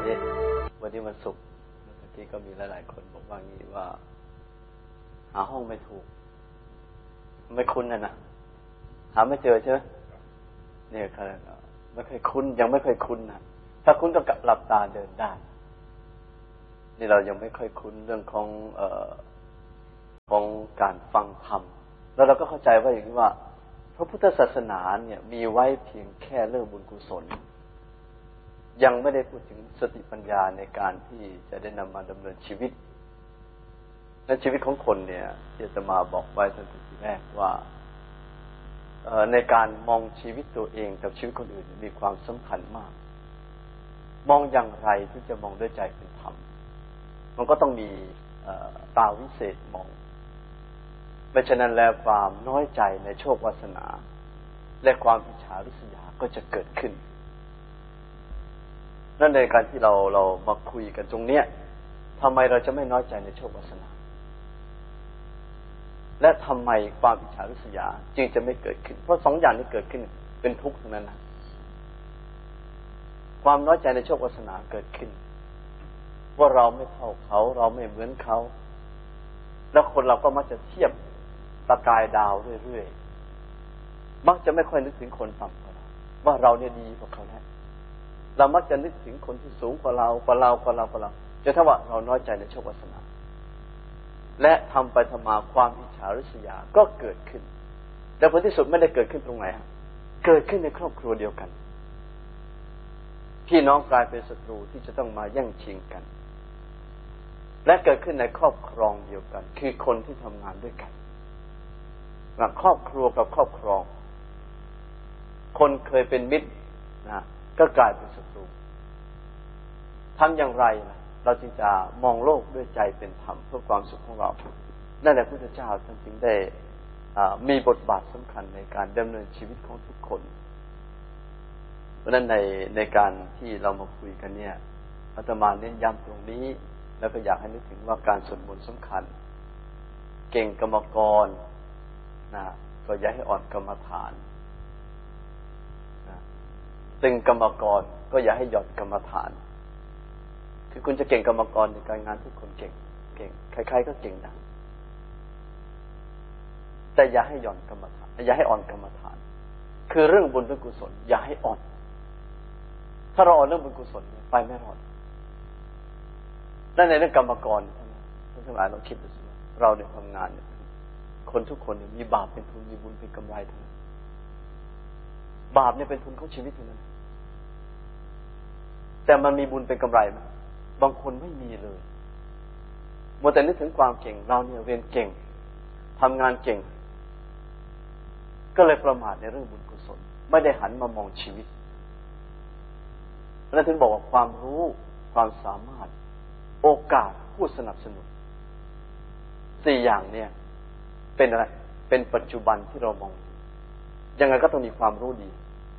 นี้วันนี้วันศุกร์ที่ก็มีหลายๆคนบอกว่างี้ว่าหาห้องไม่ถูกไม่คุ้นนะหาไม่เจอใช่ไหมเนี่ยครับไม่เคยคุ้นยังไม่เคยคุ้นนะถ้าคุ้นก็หลับตาเดินได้นี่เรายังไม่ค่อยคุ้นเรื่องของการฟังธรรมแล้วเราก็เข้าใจว่าอย่างนี้ว่าพระพุทธศาสนาเนี่ยมีไว้เพียงแค่เรื่องบุญกุศลยังไม่ได้พูดถึงสติปัญญาในการที่จะได้นำมาดำเนินชีวิตและชีวิตของคนเนี่ยที่จะมาบอกไว้ตั้งแต่ทีแรกว่าในการมองชีวิตตัวเองกับชีวิตคนอื่นมีความสำคัญมากมองอย่างไรที่จะมองด้วยใจเป็นธรรมมันก็ต้องมีตาวิเศษมองไม่ฉะนั้นแล้วความน้อยใจในโชควาสนาและความอิจฉาริษยาก็จะเกิดขึ้นนั่นในการที่เรามาคุยกันตรงเนี้ยทำไมเราจะไม่น้อยใจในโชควาสนาและทำไมความอิจฉาริษยาจึงจะไม่เกิดขึ้นเพราะสองอย่างนี้เกิดขึ้นเป็นทุกข์ทั้งนั้นนะความน้อยใจในโชควาสนาเกิดขึ้นว่าเราไม่เท่าเขาเราไม่เหมือนเขาแล้วคนเราก็มักจะเทียบตะกายดาวเรื่อยๆมักจะไม่ค่อยนึกถึงคนต่ำกว่าเราว่าเราเนี่ยดีกว่าเขาแล้วเรามักจะนึกถึงคนที่สูงกว่าเราจนถ้าว่าเราน้อยใจในโชควาสนาและทำไปทำมาความอิจฉาริษยาก็เกิดขึ้นแต่ผลที่สุดไม่ได้เกิดขึ้นตรงไหนฮะเกิดขึ้นในครอบครัวเดียวกันพี่น้องกลายเป็นศัตรูที่จะต้องมาแย่งชิงกันและเกิดขึ้นในครอบครองเดียวกันคือคนที่ทำงานด้วยกันครอบครัวกับครอบครองคนเคยเป็นมิตรนะก็กลายเป็นศัตรูทำอย่างไรนะเราจึงจะมองโลกด้วยใจเป็นธรรมเพื่อความสุขของเรานั่นแหละพระพุทธเจ้าท่านจึงได้มีบทบาทสำคัญในการดำเนินชีวิตของทุกคนเพราะฉะนั้นในการที่เรามาคุยกันเนี่ยอาตมาเน้นย้ำตรงนี้แล้วก็อยากให้นึกถึงว่าการสวดมนต์สำคัญเก่งกรรมกรนะก็อย่าให้อ่อนกรรมฐานนะตึงกรรมกรก็อย่าให้หย่อนกรรมฐานคือคุณจะเก่งกรรมกรในการงานทุกคนเก่งใครๆก็เก่งนะแต่อย่าให้หย่อนกรรมฐานอย่าให้อ่อนกรรมฐานคือเรื่องบุญเรื่องกุศลอย่าให้อ่อนถ้าเราอ่อนเรื่องบุญกุศลไปไม่รอดนั่นในเรื่องกรรมกรท่านทั้งหลายลองคิดดูสิเราเนี่ยทำงานเนี่ยคนทุกคนเนี่ยมีบาปเป็นทุนมีบุญเป็นกำไรทั้งนั้นบาปเนี่ยเป็นทุนของชีวิตทั้งนั้นแต่มันมีบุญเป็นกำไรไหมบางคนไม่มีเลยมัวแต่นึกถึงความเก่งเราเนี่ยเรียนเก่งทำงานเก่งก็เลยประมาทในเรื่องบุญกุศลไม่ได้หันมามองชีวิตแล้วถึงบอกว่าความรู้ความสามารถโอกาสผู้สนับสนุนสี่อย่างเนี่ยเป็นอะไรเป็นปัจจุบันที่เรามองยังไงก็ต้องมีความรู้ดี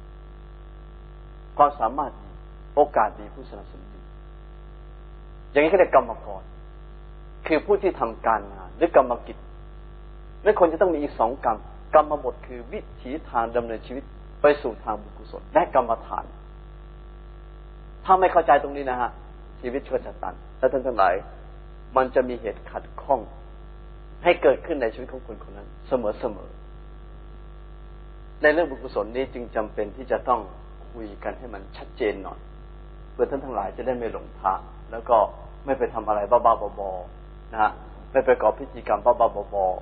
ความสามารถดีโอกาสดีผู้สนับสนุนดีอย่างนี้ก็เรียกกรรมกรคือผู้ที่ทำการงานหรือกรรมกิจและคนจะต้องมีอีกสองกรรมกรรมบทคือวิถีทางดำเนินชีวิตไปสู่ทางบุญกุศลและกรรมฐานถ้าไม่เข้าใจตรงนี้นะฮะชีวิตชั่วจะตันและท่านทั้งหลายมันจะมีเหตุขัดข้องให้เกิดขึ้นในชีวิตของคนคนนั้นเสมอในเรื่องบุญกุศลนี้จึงจำเป็นที่จะต้องคุยกันให้มันชัดเจนหน่อยเพื่อท่านทั้งหลายจะได้ไม่หลงทางแล้วก็ไม่ไปทำอะไรบ้าๆบอๆนะฮะไม่ไปก่อพิธีกรรมบ้าๆบอ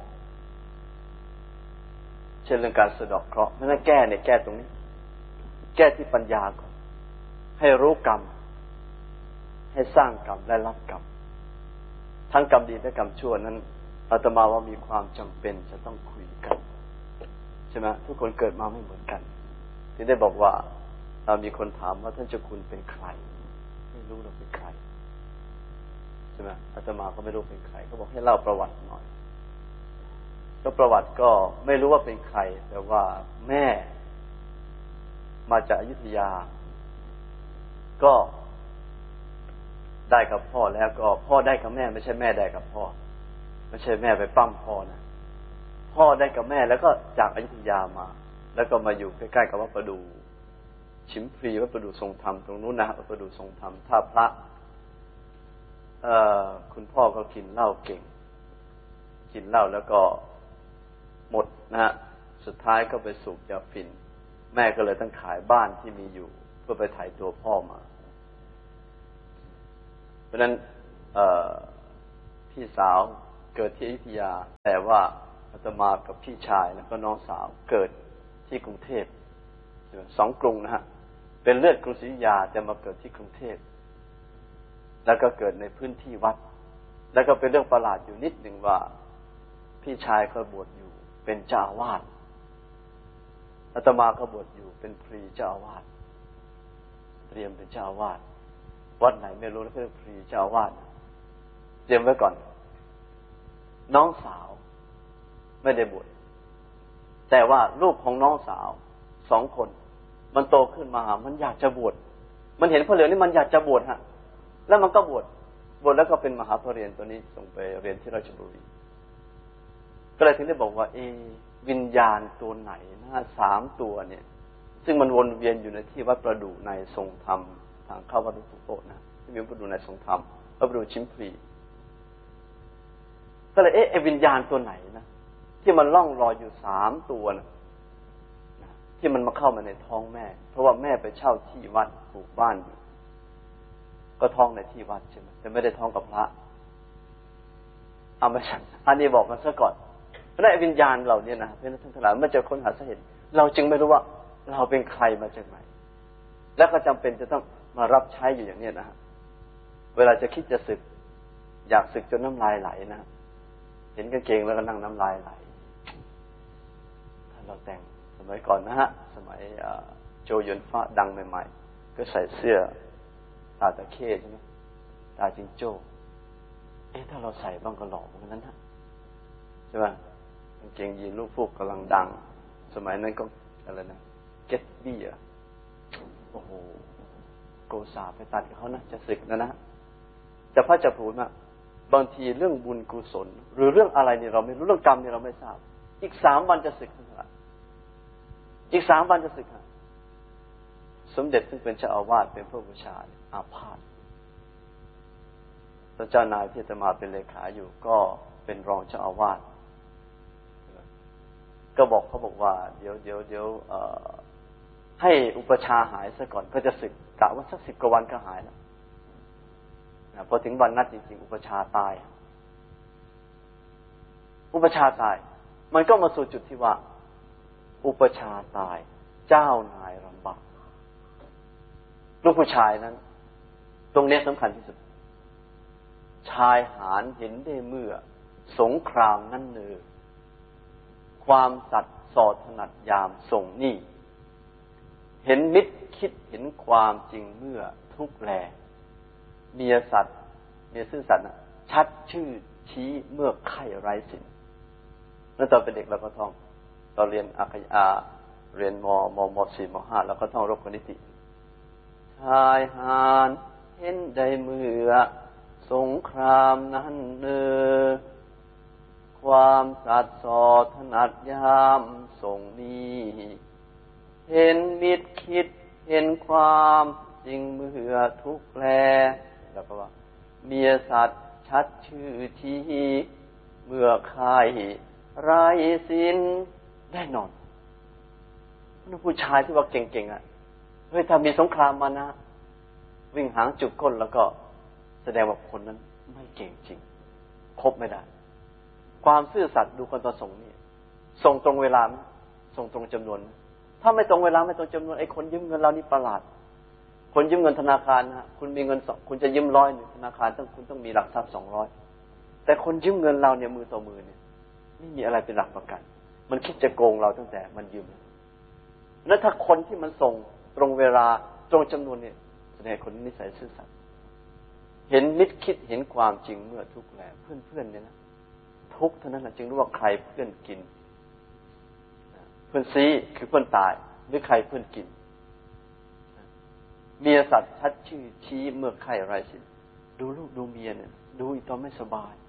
ๆเช่นเรื่องการสะเดาะเคราะห์ไม่ต้องแก้เนี่ยแก้ตรงนี้แก้ที่ปัญญาก่อนให้รู้กรรมให้สร้างกรรมและรับกรรมทั้งกรรมดีและกรรมชั่วนั้นอาตมาว่ามีความจำเป็นจะต้องคุยกันใช่ไหมทุกคนเกิดมาไม่เหมือนกันที่ได้บอกว่าเรามีคนถามว่าท่านเจ้าคุณเป็นใครไม่รู้เราเป็นใครใช่ไหมอาตมาก็ไม่รู้เป็นใครเขาบอกให้เล่าประวัติหน่อยแล้วประวัติก็ไม่รู้ว่าเป็นใครแต่ว่าแม่มาจากอยุธยาก็ได้กับพ่อแล้วก็พ่อได้กับแม่ไม่ใช่แม่ได้กับพ่อไม่ใช่แม่ไปปั้มพ่อนะพ่อได้กับแม่แล้วก็จากอยุธยามาแล้วก็มาอยู่ใกล้ๆกับวัดประดูชิมพลีวัดประดู่ทรงธรรมตรงนู้นนะวัดประดู่ทรงธรรมถ้าพระคุณพ่อก็กินเหล้าเก่งกินเหล้าแล้วก็หมดนะฮะสุดท้ายก็ไปสูบยาฝิ่นแม่ก็เลยต้องขายบ้านที่มีอยู่เพื่อไปไถ่ตัวพ่อมาเพราะนั้นพี่สาวเกิดที่อยุธยาแต่ว่าอาตมากับพี่ชายแล้วก็น้องสาวเกิดที่กรุงเทพสองกรุงนะฮะเป็นเลือดกรุงศรีอยุธยาแต่มาเกิดที่กรุงเทพแล้วก็เกิดในพื้นที่วัดแล้วก็เป็นเรื่องประหลาดอยู่นิดหนึ่งว่าพี่ชายเขาบวชอยู่เป็นเจ้าอาวาสอาตมาก็บวชอยู่เป็นพรีเจ้าอาวาสเตรียมเป็นเจ้าอาวาสวัดไหนไม่รู้แล้วก็พรีเจ้าอาวาสเตรียมไว้ก่อนน้องสาวไม่ได้บวชแต่ว่าลูกของน้องสาวสองคนมันโตขึ้นมามันอยากจะบวชมันเห็นพระเหลืองนี่มันอยากจะบวชฮะแล้วมันก็บวชแล้วก็เป็นมหาปรริญญาตัวนี้ส่งไปเรียนที่ราชบุรีก็เลยถึงได้บอกว่าวิญญาณตัวไหนนะ3ตัวเนี่ยซึ่งมันวนเวียนอยู่ในที่วัดประดู่ในทรงธรรมทางเข้าวัดหลวงปู่โตนะที่มีวัดประดู่ในทรงธรรมวัดประดู่ชิมพลีก็เลยวิญญาณตัวไหนนะที่มันล่องลอยอยู่3ตัวนะที่มันมาเข้ามาในท้องแม่เพราะว่าแม่ไปเช่าที่วัดปลูกบ้านอยู่ก็ท้องในที่วัดใช่ไหมแต่ไม่ได้ท้องกับพระเอาไม่ใช่อันนี้บอกกันซะก่อนเพราะวิญญาณเหล่านี้นะเพื่อนท่านทั้งหลายเมื่อเจอค้นหาสาเหตุเราจึงไม่รู้ว่าเราเป็นใครมาจากไหนแล้วก็จำเป็นจะต้องมารับใช้อยู่อย่างนี้นะฮะเวลาจะคิดจะสึกอยากสึกจนน้ำลายไหลนะเห็นกางเกงแล้วก็นั่งน้ำลายไหลถ้าเราแต่งสมัยก่อนนะฮะสมัยโจยนฟ้าดังใหม่ๆก็ใส่เสื้อตาตะเข้ใช่ไหมตาจิงโจ้ถ้าเราใส่บ้างก็หล่อเหมือนนั้นฮะใช่ไหมกางเกงยีนลูกฟูกกำลังดังสมัยนั้นก็อะไรนะเก็ตบี้อ่ะโอ้โหโกษาไปตัดกับเขานะจะสึกนะจะพระจะพูดนะบางทีเรื่องบุญกุศลหรือเรื่องอะไรเนี่ยเราไม่รู้เรื่องกรรมเนี่ยเราไม่ทราบอีก3 วันจะสึกนะอีก3 วันจะสึกฮะสมเด็จซึ่งเป็นเจ้าอาวาสเป็นพระบูชาอาพาธพระเจ้านายที่อาตมาเป็นเลขาอยู่ก็เป็นรองเจ้าอาวาสก็บอกเขาบอกว่าเดี๋ยวให้อุปชาหายซะก่อนก็จะสึกกะว่าสัก10 กว่าวันก็หายแล้วพอถึงวันนัดจริงๆอุปชาตายมันก็มาสู่จุดที่ว่าอุปชาตายเจ้านายลำบากลูกผู้ชายนั้นตรงนี้สำคัญที่สุดชายหาญเห็นได้เมื่อสงครามนั้นเนือความสัตย์สอดถนัดยามส่งนี่เห็นมิตรคิดเห็นความจริงเมื่อทุกแลเมียสัตย์เมียซื่อสัตย์ชัดชื่อชี้เมื่อไข้ไร้สินนั่นตอนเป็นเด็กเราก็ท่องตอนเรียนอาคยาเรียนม.4 ม.5 แล้วก็ท่องรบคณิติชายหาญเห็นได้เมื่อสงครามนั้นเนือความสัตย์สอดถนัดยามส่งมีเห็นมิตรคิดเห็นความจริงเมื่อทุกแลแล้วก็ว่าเมียสัตย์ชัดชื่อชี้เมื่อใครไร้สินได้นอนผู้ชายที่ว่าเก่งๆอ่ะเฮ้ยถ้ามีสงครามมานะวิ่งหางจุกก้นแล้วก็แสดงว่าคนนั้นไม่เก่งจริงคบไม่ได้ความซื่อสัตย์ดูคนต่อส่งนี่ส่งตรงเวลาไหมส่งตรงจำนวนถ้าไม่ตรงเวลาไม่ตรงจำนวนไอ้คนยืมเงินเรานี่ประหลาดคนยืมเงินธนาคารนะคุณมีเงิน2คุณจะยืม100ธนาคารคุณต้องมีหลักทรัพย์200แต่คนยืมเงินเราเนี่ยมือต่อมือเนี่ยไม่มีอะไรเป็นหลักประกันมันคิดจะโกงเราตั้งแต่มันยืมแล้วถ้าคนที่มันส่งตรงเวลาตรงจำนวนเนี่ยแสดงคนนิสัยซื่อสัตย์เห็นมิตรคิดเห็นความจริงเมื่อทุกข์แล้วเพื่อนเนี่ยนะทุกข์เท่านั้นจึงรู้ว่าใครเพื่อนกินเพื่อนซีคือเพื่อนตายหรือใครเพื่อนกินเมียสัตว์ชัดชื่อชี้เมื่อใครไร้สินดูลูกดูเมียเนี่ยดูอีตอนไม่สบาย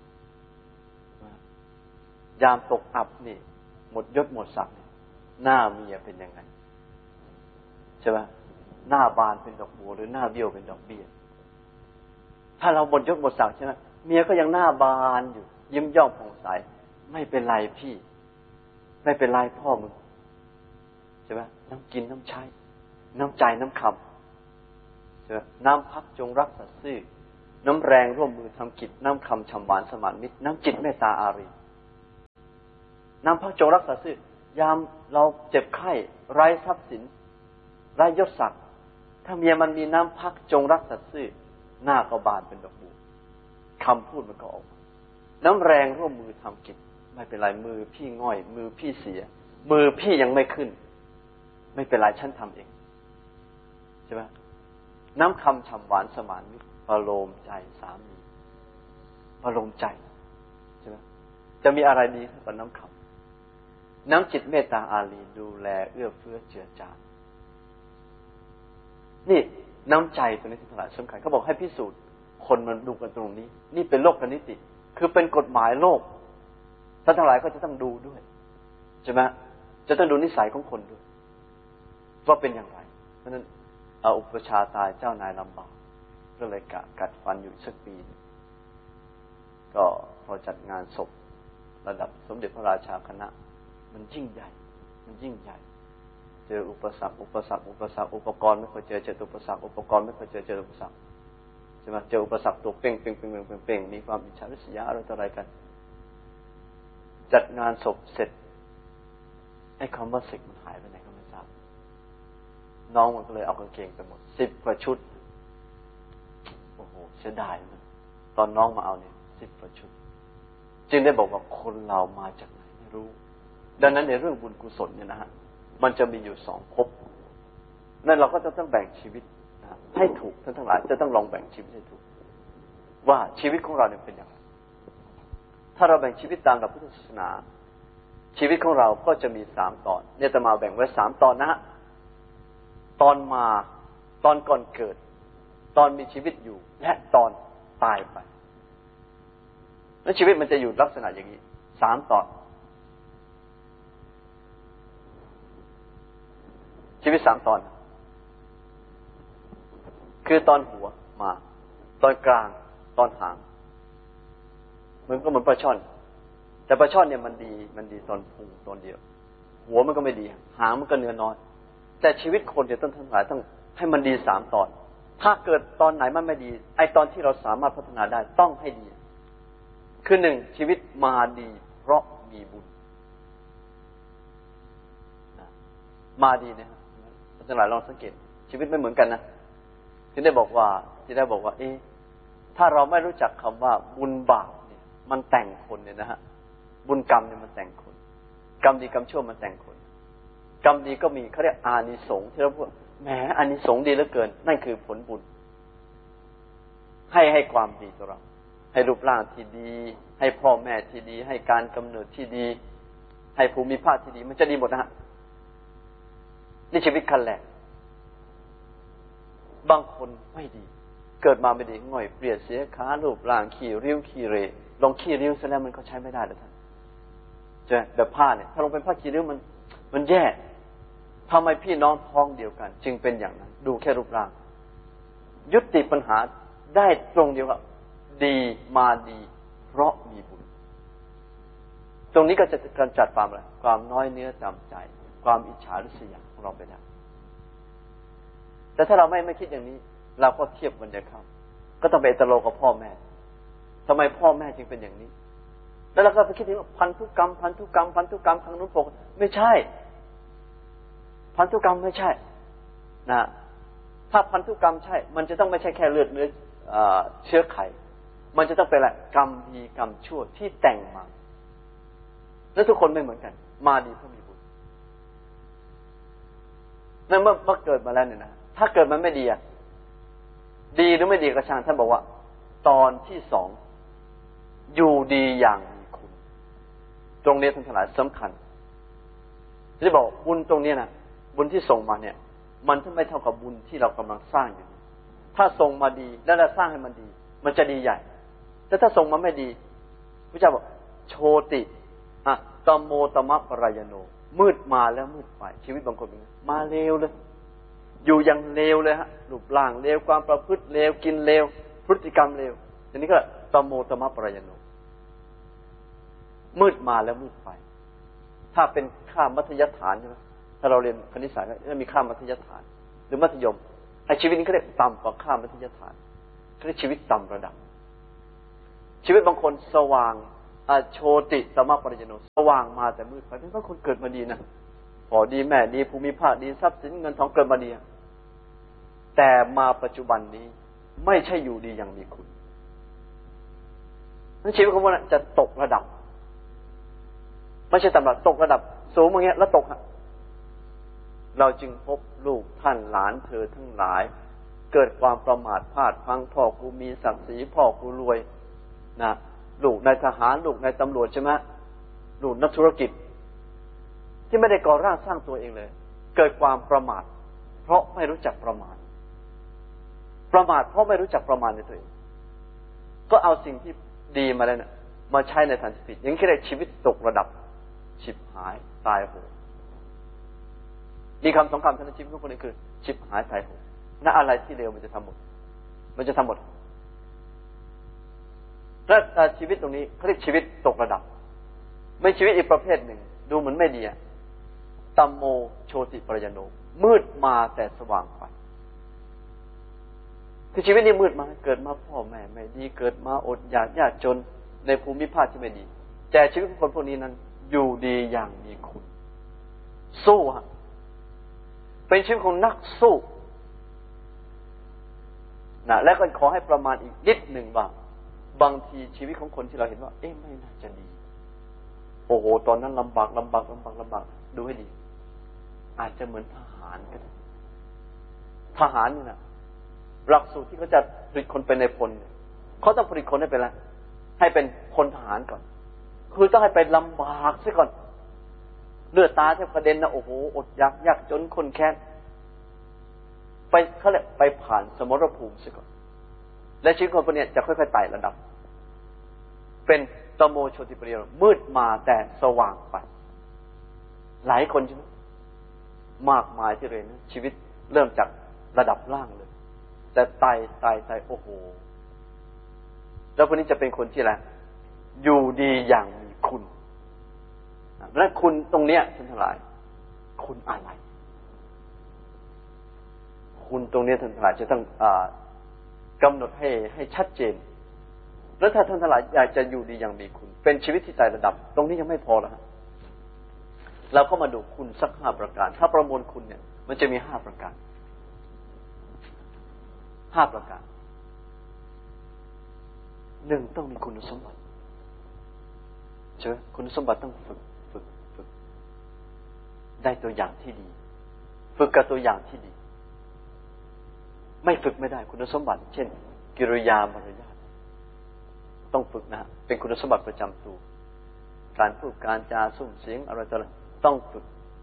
ยามตกอับนี่หมดยศหมดศักดิ์หน้าเมียเป็นยังไงใช่ไหมหน้าบานเป็นดอกบัวหรือหน้าเบี้ยวเป็นดอกเบี้ยถ้าเราหมดยศหมดศักดิ์ใช่ไหมเมียก็ยังหน้าบานอยู่ยิ้มย่องผ่องใสไม่เป็นไรพี่ไม่เป็นไรพ่อมึงใช่ไหมน้ำกินน้ำใช้น้ำใจน้ำคำใช่ไหมน้ำพักจงรักสัตย์ซื่อน้ำแรงร่วมมือทำกิจน้ำคำฉ่ำหวานสมานมิตรน้ำจิตเมตตาอารีน้ำพักจงรักสัตย์ซื่อยามเราเจ็บไข้ไร้ทรัพย์สินไร้ยศศักดิ์ถ้าเมียมันมีน้ำพักจงรักสัตย์ซื่อหน้าก็บานเป็นดอกบัวคำพูดมันก็ออกน้ำแรงร่วมมือทำกิจไม่เป็นไรมือพี่ง่อยมือพี่เสียมือพี่ยังไม่ขึ้นไม่เป็นไรฉันทำเองใช่ไหมน้ำคำฉ่ำหวานสมานมิตรประโลมใจสามีประโลมใจใช่ไหมจะมีอะไรดีเท่ากับน้ำคำน้ำจิตเมตตาอารีดูแลเอื้อเฟื้อเจือจานนี่น้ำใจตัวนี้ทั้งหลายสำคัญเขาบอกให้พิสูจน์คนมันดูกันตรงนี้นี่เป็นโลกนิติคือเป็นกฎหมายโลกท่านทั้งหลายก็จะต้องดูด้วยใช่ไหมจะต้องดูนิสัยของคนด้วยว่าเป็นอย่างไรเพราะนั้นอุปชาตายเจ้านายลำบากก็เลยกัดฟันอยู่สักปีก็พอจัดงานศพระดับสมเด็จพระราชาคณะมันยิ่งใหญ่เจออุปสรรคอุปกรณ์ไม่เคยเจออุปสรรคอุปกรณ์ไม่เคยเจออุปสรรคใช่ไหมเจออุปสรรคตัวเป่งมีความอิจฉาริษยาอะไรต่ออะไรกันจัดงานศพเสร็จไอ้คำว่าศึกมันหายไปไหนก็ไม่ทราบน้องมันก็เลยเอากางเกงไปหมด10 กว่าชุดโอ้โหเสียดายมันตอนน้องมาเอาเนี่ย10 กว่าชุดจึงได้บอกว่าคนเรามาจากไหนไม่รู้ดังนั้นในเรื่องบุญกุศลเนี่ยนะฮะมันจะมีอยู่2 ภพนั่นเราก็จะต้องแบ่งชีวิตให้ถูกท่านทั้งหลายจะต้องลองแบ่งชีวิตให้ถูกว่าชีวิตของเราเนี่ยเป็นอย่างไรถ้าเราแบ่งชีวิตตามหลักพุทธศาสนาชีวิตของเราก็จะมี3 ตอนเนี่ยอาตมาแบ่งไว้3 ตอนนะฮะตอนมาตอนก่อนเกิดตอนมีชีวิตอยู่และตอนตายไปแล้วชีวิตมันจะอยู่ลักษณะอย่างนี้3 ตอนชีวิต3 ตอนคือตอนหัวมาตอนกลางตอนหางเหมือนปลาช่อนแต่ปลาช่อนเนี่ยมันดีตอนพุงตอนเดียวหัวมันก็ไม่ดีหางมันก็เนื้อน้อยแต่ชีวิตคนเนี่ยต้องทั้งหลายต้องให้มันดี3 ตอนถ้าเกิดตอนไหนมันไม่ดีไอตอนที่เราสามารถพัฒนาได้ต้องให้ดีคือ1ชีวิตมาดีเพราะมีบุญมาดีนะทั้งหลายลองสังเกตชีวิตไม่เหมือนกันนะที่ได้บอกว่าถ้าเราไม่รู้จักคำว่าบุญบาปเนี่ยมันแต่งคนเนี่ยนะฮะบุญกรรมเนี่ยมันแต่งคนกรรมดีกรรมชั่วมันแต่งคนกรรมดีก็มีเขาเรียกอานิสงส์ที่เราพูดแหมอานิสงส์ดีเหลือเกินนั่นคือผลบุญให้ความดีต่อเราให้รูปร่างที่ดีให้พ่อแม่ที่ดีให้การกำเนิดที่ดีให้ภูมิภาคที่ดีมันจะดีหมดนะฮะนี่ชีวิตขั้นแรกบางคนไม่ดีเกิดมาไม่ดีง่อยเปลี่ยนเสียขารูปร่างขี้ริ้วขี้เรลองขี้ริ้วซะแล้วมันก็ใช้ไม่ได้แล้วท่านใช่แบบผ้าเนี่ยถ้าลงเป็นผ้าขี้ริ้วมันแย่ทำไมพี่น้องท้องเดียวกันจึงเป็นอย่างนั้นดูแค่รูปร่างยุติปัญหาได้ตรงเดียวกับดีมาดีเพราะมีบุญตรงนี้ก็จะกำจัดความน้อยเนื้อต่ำใจความอิจฉาริษยาของเราไปแล้วแต่ถ้าเราไม่คิดอย่างนี้เราก็เทียบมันจะเข้าก็ต้องไปตะโลกับพ่อแม่ทำไมพ่อแม่จึงเป็นอย่างนี้แล้วเราก็ไปคิดถึงพันธุกรรมครั้งนู้นปกไม่ใช่พันธุกรรมไม่ใช่นะถ้าพันธุกรรมใช่มันจะต้องไม่ใช่แค่เลือดเนื้อเชื้อไขมันจะต้องเป็นอะไรกรรมดีกรรมชั่วที่แต่งมาแล้วทุกคนไม่เหมือนกันมาดีเพราะมีบุญนั่นเมื่อเกิดมาแล้วเนี่ยนะถ้าเกิดมันไม่ดีอ่ะดีหรือไม่ดีก็ช่างท่านบอกว่าตอนที่2อยู่ดีอย่างมีคุณตรงนี้ท่านทั้งหลายสำคัญที่บอกบุญตรงนี้นะบุญที่ส่งมาเนี่ยมันไม่เท่ากับบุญที่เรากำลังสร้างอยู่ถ้าส่งมาดีแล้วเราสร้างให้มันดีมันจะดีใหญ่แต่ถ้าส่งมาไม่ดีพระเจ้าบอกโชติตโมตมะปรายโนมืดมาแล้วมืดไปชีวิตบางคนเป็นมาเร็วเลยอยู่อย่างเลวเลยฮะรูปร่างเลวความประพฤติเลวกินเลวพฤติกรรมเลวอันนี้ก็ตโมตมะปรายโนมืดมาแล้วมืดไปถ้าเป็นค่ามัธยฐานใช่ไหมถ้าเราเรียนคณิตศาสตร์ก็มีค่ามัธยฐานหรือมัธยมไอ้ชีวิตนี้ก็เรียกต่ำกว่าค่ามัธยฐานก็เรียกชีวิตต่ำระดับชีวิตบางคนสว่างโชติตมะปรายโนสว่างมาแต่มืดไปเป็นเพราะคนเกิดมาดีนะพ่อดีแม่ดีภูมิภาคดีทรัพย์สินเงินทองเกิดมาดีแต่มาปัจจุบันนี้ไม่ใช่อยู่ดีอย่างมีคุณนั้นชีวิตของพวกนั้นจะตกระดับไม่ใช่ต่ำระดับตกระดับสูงอย่างเงี้ยแล้วตกเราจึงพบลูกท่านหลานเธอทั้งหลายเกิดความประมาทพลาดพลั้งพ่อกูมีศักดิ์ศรีพ่อกูรวยนะลูกนายทหารลูกนายตำรวจใช่ไหมลูกนักธุรกิจที่ไม่ได้ก่อร่างสร้างตัวเองเลยเกิดความประมาทเพราะไม่รู้จักประมาทเพราะไม่รู้จักประมาทในตัวเองก็เอาสิ่งที่ดีมาแล้วเนี่ยมาใช้ในทางที่ผิดอย่างนี้เรียกชีวิตตกระดับฉิบหายตายโหงมีคำสองคำท่านชีวิตของคนนี้คือฉิบหายตายโหงนั่นอะไรที่เลวมันจะทำหมดและชีวิตตรงนี้เขาเรียกชีวิตตกระดับไม่ชีวิตอีกประเภทหนึ่งดูเหมือนไม่ดีตัมโมโชติปรายโนมืดมาแต่สว่างไปคือชีวิตนี้มืดมาเกิดมาพ่อแม่ไม่ดีเกิดมาอดอยากยากจนในภูมิภาคที่ไม่ดีแต่ชีวิตของคนพวกนี้นั้นอยู่ดีอย่างมีคุณสู้ฮะเป็นชีวิตของนักสู้นะและก็ขอให้ประมาณอีกนิดหนึ่งว่าบางทีชีวิตของคนที่เราเห็นว่าไม่น่าจะดีโอ้โหตอนนั้นลำบากดูให้ดีอาจจะเหมือนทหารก็ได้ทหารนี่นะหลักสูตรที่เขาจะผลิตคนเป็นนายพลเขาต้องผลิตคนให้เป็นอะไรให้เป็นพลทหารก่อนคือต้องให้ไปลำบากซะก่อนเลือดตาแทบกระเด็นนะโอ้โหอดอยากยากจนคนแค้นไปเขาเรียกไปผ่านสมรภูมิซะก่อนและชีวิตคนพวกนี้จะค่อยๆไต่ระดับเป็นตโมโชติปริยโนมืดมาแต่สว่างไปหลายคนใช่ไหมมากมายที่เรียนชีวิตเริ่มจากระดับล่างเลยแต่ไต่โอ้โหแล้วคนนี้จะเป็นคนที่อะไรอยู่ดีอย่างมีคุณและคุณตรงเนี้ยท่านทั้งหลายคุณอะไรคุณตรงนี้ท่านทั้งหลายจะต้องกำหนดให้ชัดเจนแล้วถ้าท่านทั้งหลายอยากจะอยู่ดีอย่างมีคุณเป็นชีวิตที่ไต่ระดับตรงนี้ยังไม่พอแล้วเราก็มาดูคุณสัก5ประการถ้าประมวลคุณเนี่ยมันจะมี5ประการ1ต้องมีคุณสมบัติใช่ไหมคุณสมบัติต้องฝึกได้ตัวอย่างที่ดีฝึกกับตัวอย่างที่ดีไม่ฝึกไม่ได้คุณสมบัติเช่นกิริยามารยาทต้องฝึกนะเป็นคุณสมบัติประจำตัวการพูดการจาสุ่มเสียงอะไรต่างๆต้องฝึก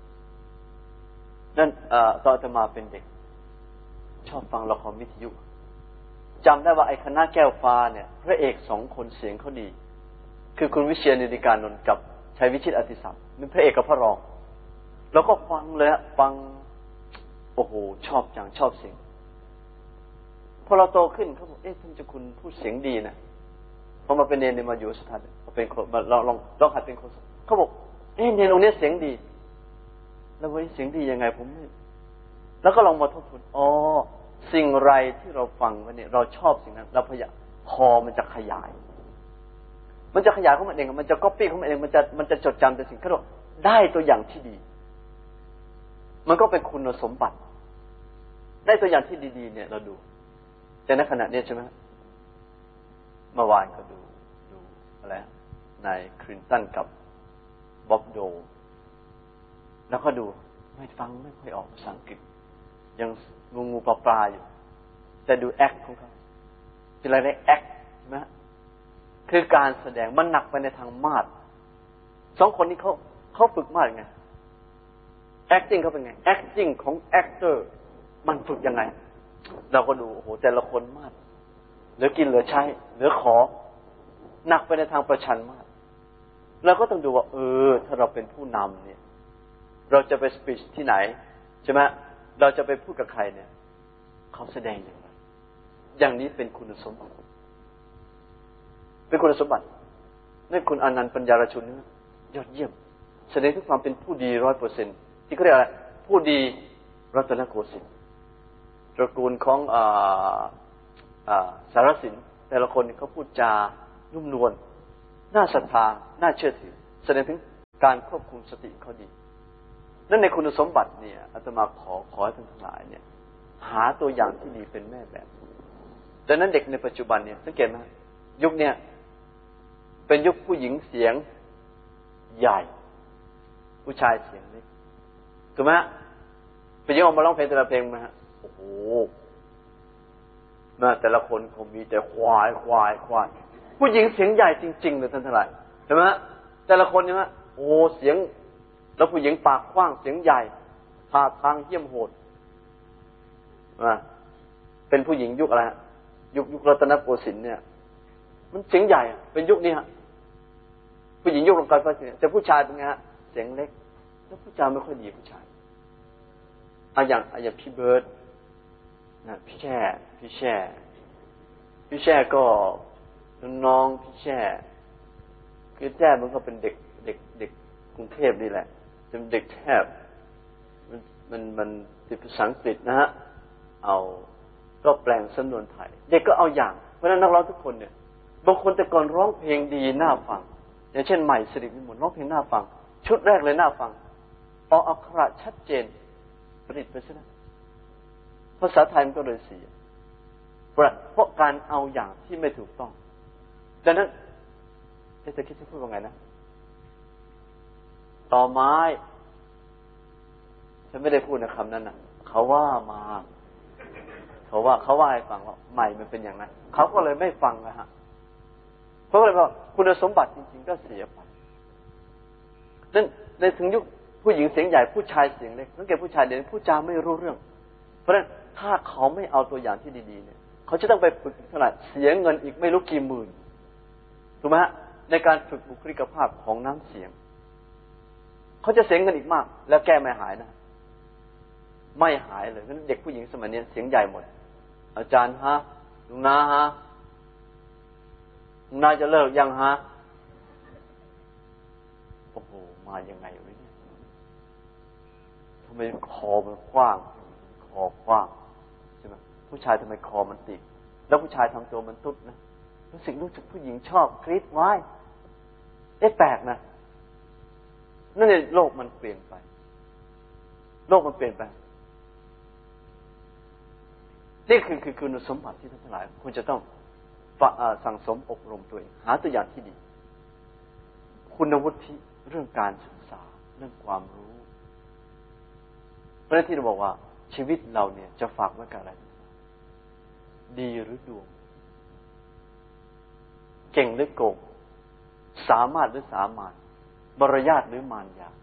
นั่นตอนอาตมาเป็นเด็กชอบฟังละครวิทยุจำได้ว่าไอ้คณะแก้วฟ้าเนี่ยพระเอก2คนเสียงเขาดีคือคุณวิเชียรนิติการนนท์กับชัยวิชิตอติศักดิ์เป็นพระเอกกับพระรองแล้วก็ฟังเลยฟังโอ้โหชอบจังชอบเสียงพอเราโตขึ้นเขาบอกท่านเจ้าคุณพูดเสียงดีนะพอมาเป็นเนรมาอยู่สถานเป็นคนมาลองหัดเป็นคนเขาบอกเนรองค์นี้เสียงดีแล้ววันนี้เสียงดียังไงผมไม่แล้วก็ลองมาทบทวนสิ่งไรที่เราฟังวันนี้เราชอบสิ่งนั้นเราพยายามคอมันจะขยายเข้ามาเองมันจะก๊อปปี้เข้ามาเองมันจะจดจำแต่สิ่งที่เราได้ตัวอย่างที่ดีมันก็เป็นคุณสมบัติได้ตัวอย่างที่ดีๆเนี่ยเราดูแต่ในขณะนี้ใช่ไหมเมื่อวานก็ดูอะไรนายคลินตันกับบ๊อบโดแล้วก็ดูไม่ค่อยออกภาษาอังกฤษยังงูปลาอยู่แต่ดูแอคของเขาเป็นอะไรแอคใช่ไหมคือการแสดงมันหนักไปในทางมาด2คนนี้เขาฝึกมากไง acting เขาเป็นไง acting ของ actor มันฝึกยังไงเราก็ดูโอ้โหแต่ละคนมากเหลือกินเหลือใช้เหลือขอหนักไปในทางประชันมากเราก็ต้องดูว่าถ้าเราเป็นผู้นำเนี่ยเราจะไปสปีชที่ไหนใช่ไหมเราจะไปพูดกับใครเนี่ยเขาแสดงอย่างไรอย่างนี้เป็นคุณสมบัติเป็นคุณสมบัตินั่นคุณอนันต์ปัญญารชุนยอดเยี่ยมแสดงถึงความเป็นผู้ดี 100% ที่เขาเรียกอะไรผู้ดีรัตนโกสินทร์ตระกูลของสารสินแต่ละคนเขาพูดจานุ่มนวลน่าศรัทธาน่าเชื่อถือแสดงถึงการควบคุมสติเขาดีนั่นในคุณสมบัติเนี่ยอาตมาขอให้ท่านทั้งหลายเนี่ยหาตัวอย่างที่ดีเป็นแม่แบบดังนั้นเด็กในปัจจุบันเนี่ยสังเกตไหมยุคเนี่ยเป็นยุคผู้หญิงเสียงใหญ่ผู้ชายเสียงเล็กถูกไหมเป็นยังออกมาร้องเพลงแต่ละเพลงมาฮะโอ้โหนะแต่ละคนคงมีแต่ควายผู้หญิงเสียงใหญ่จริงๆเลยท่านทั้งหลายใช่ไหมแต่ละคนเนี่ยโอ้เสียงแล้วผู้หญิงปากกว้างเสียงใหญ่ท่าทางเหี้ยมโหดเป็นผู้หญิงยุคอะไรยุครัตนโกสินทร์เนี่ยมันเสียงใหญ่เป็นยุคนี้ฮะผู้หญิงยุครัตนโกสินทร์แต่ผู้ชายเป็นไงฮะเสียงเล็กแล้วผู้ชายไม่ค่อยดีผู้ชายอย่างพี่เบิร์ดนะพี่แช่ก็น้องพี่แช่คือแจ้มันก็เป็นเด็กกรุงเทพนี่แหละเป็นเด็กแทบมันติดภาษาอังกฤษนะฮะเอาก็แปลงสำนวนไทยเด็กก็เอาอย่างเพราะฉะนั้นนักร้องทุกคนเนี่ยบางคนแต่ก่อนร้องเพลงดีน่าฟังอย่างเช่นใหม่สิริวิมลร้องเพลงน่าฟังชุดแรกเลยน่าฟังออกอักขระชัดเจนผลิตไปซะนะภาษาไทยมันก็เลยเสียเพราะการเอาอย่างที่ไม่ถูกต้องดังนั้นจะคิดจะพูดว่าไงนะต่อไม้ฉันไม่ได้พูดนะคำนั้นนะเขาว่ามาเขาว่าให้ฟังว่าใหม่มันเป็นอย่างนั้นเขาก็เลยไม่ฟังนะฮะเพราะอะไรเพราะคุณสมบัติจริงๆก็เสียไปนั่นในถึงยุคผู้หญิงเสียงใหญ่ผู้ชายเสียงเล็กสังเกตผู้ชายเดี๋ยวนี้ผู้จาไม่รู้เรื่องเพราะฉะนั้นถ้าเขาไม่เอาตัวอย่างที่ดีๆเนี่ยเขาจะต้องไปฝึกเท่าไหร่เสียเงินอีกไม่รู้กี่หมื่นถูกไหมฮะในการฝึกบุคลิกภาพของน้ำเสียงเขาจะเสียเงินอีกมากแล้วแก้ไม่หายนะไม่หายเลยเพราะฉะนั้นเด็กผู้หญิงสมัยนี้เสียงใหญ่หมดอาจารย์ฮะลุงนาฮะลุงนาจะเลิกยังฮะโอ้โหมายังไงวะเนี่ยทำไมคอมันกว้างคอกว้างใช่ไหมผู้ชายทำไมคอมันติดแล้วผู้ชายทำตัวมันตุ๊ดนะรู้สึกผู้หญิงชอบกรี๊ดว้ายแปลกนะนั่นเองโลกมันเปลี่ยนไปนี่คือคุณสมบัติที่ท่านทั้งหลายคุณจะต้องสั่งสมอบรมตัวเองหาตัวอย่างที่ดีคุณวุฒิเรื่องการศึกษาเรื่องความรู้เพราะฉะนั้นที่เราบอกว่าชีวิตเราเนี่ยจะฝากไว้กับอะไรดีหรือดวงเก่งหรือโกงสามารถหรือสามานบรยาทหรือมารยา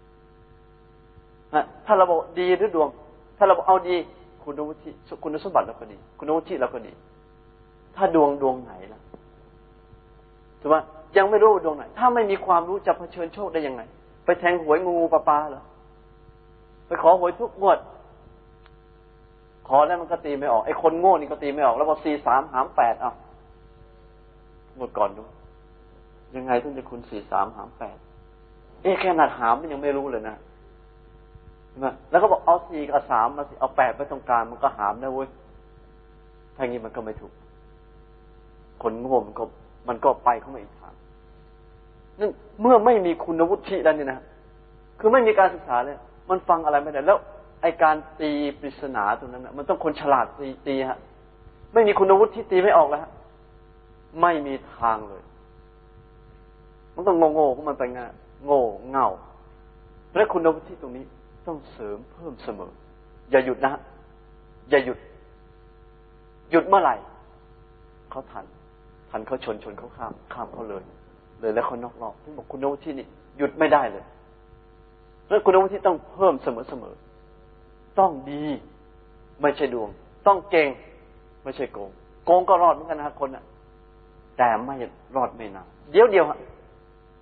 ถ้าเราบอกดีหรือดวงถ้าเราบอกเอาดีคุณวุฒิคุณสมบัติเราก็ดีคุณวุฒิเราก็ดีถ้าดวงไหนล่ะถูกไหมยังไม่รู้ว่าดวงไหนถ้าไม่มีความรู้จะเผชิญโชคได้ยังไงไปแทงหวยงูปลาเหรอไปขอหวยทุกงวดขอแล้วมันก็ตีไม่ออกไอ้คนโง่นี่ก็ตีไม่ออกแล้วพอ43หาม8เอางวดก่อนดูยังไงถึงจะคุณ43หาม8แค่หนักหามมันยังไม่รู้เลยนะใช่ไหมแล้วก็บอกเอา4กับ3มาสิเอา8ไปตรงกลางมันก็หามได้เว้ยถ้างี้มันก็ไม่ถูกคนโง่มันก็ไปเข้ามาอีกทางนั่นเมื่อไม่มีคุณวุฒิแล้วนี่นะคือไม่มีการศึกษาเลยมันฟังอะไรไม่ได้แล้วไอการตีปริศนาตรงนั้นนะมันต้องคนฉลาดตีฮะไม่มีคุณวุฒิตีไม่ออกแล้วฮะไม่มีทางเลยมันต้องโง่ของมันไปง่ายโง่เง่าและคุณวุฒิตรงนี้ต้องเสริมเพิ่มเสมออย่าหยุดนะอย่าหยุดเมื่อไหร่เขาทันเขาชนเขาข้ามเขาเลยแล้วเขานอกรอบที่บอกคุณวุฒินี่หยุดไม่ได้เลยแล้วคุณวุฒิต้องเพิ่มเสมอต้องดีไม่ใช่ดวงต้องเก่งไม่ใช่โกงก็รอดเหมือนกันนะคนน่ะแต่ไม่รอดไม่นานเดี๋ยวฮะ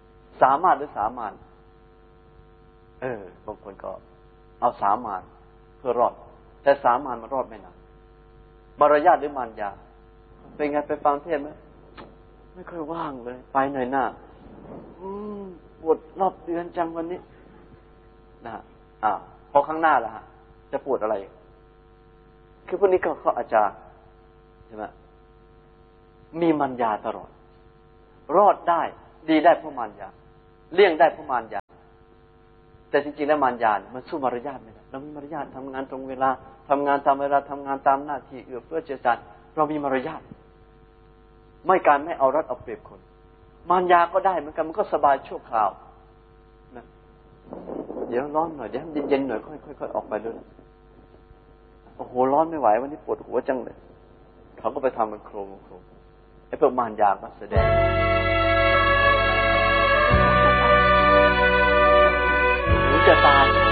สามารถหรือสามานบางคนก็เอาสามานเพื่อรอดแต่สามัญมันรอดไม่นานมารยาทหรือมารยาเป็นไงไปฟังเทศน์ไหมไม่ค่อยว่างเลยไปหน่อยหน้าปวดรอบเดือนจังวันนี้นะพอข้างหน้าล่ะฮะจะปวดอะไรคือพวกนี้เขาอาจารย์ใช่ไหมมีมารยาตลอดรอดได้ดีได้เพราะมารยาเลี่ยงได้เพราะมารยาแต่จริงๆแล้วมารยามันสู้มารยาทไม่ได้เรามีมารยาททำงานตรงเวลาทำงานตามเวลาทำงานตามหน้าที่เอื้อเฟื้อเจือจานเรามีมารยาทไม่การไม่เอารัดเอาเปรียบคนมารยาก็ได้เหมือนกันมันก็สบายชั่วคราวนะเดี๋ยวร้อนหน่อยเดี๋ยวเย็นๆหน่อยค่อยๆออกไปเลยโอ้โหร้อนไม่ไหววันนี้ปวดหัวจังเลยเขาก็ไปทำมันโครมไอ้พวกมารยาก็แสดงหนูจะตาย